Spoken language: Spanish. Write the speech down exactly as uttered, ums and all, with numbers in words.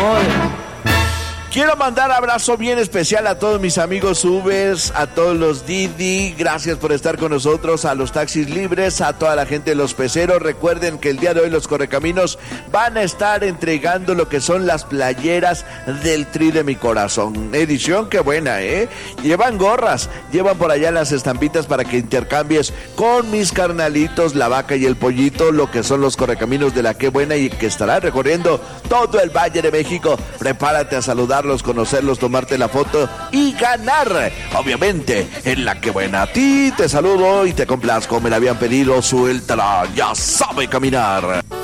amor. Quiero mandar abrazo bien especial a todos mis amigos Ubers, a todos los Didi, gracias por estar con nosotros, a los taxis libres, a toda la gente de los peceros. Recuerden que el día de hoy los Correcaminos van a estar entregando lo que son las playeras del Tri de mi Corazón. Edición que buena, ¿eh? Llevan gorras, llevan por allá las estampitas para que intercambies con mis carnalitos, la vaca y el pollito, lo que son los Correcaminos de la Qué Buena y que estarán recorriendo todo el Valle de México. Prepárate a saludar, conocerlos, tomarte la foto y ganar, obviamente, en la Qué Buena. A ti te saludo y te complazco, me la habían pedido, suéltala, ya sabe caminar.